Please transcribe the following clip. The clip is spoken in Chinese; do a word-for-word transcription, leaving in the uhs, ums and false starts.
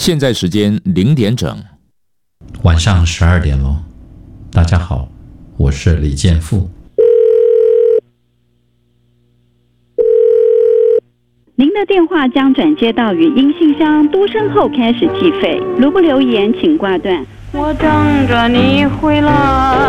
现在时间零点整， 晚上十二点喽。大家好，我是李建富。 您的电话将转接到语音信箱，嘟声后开始计费。如不留言，请挂断。我等着你回来。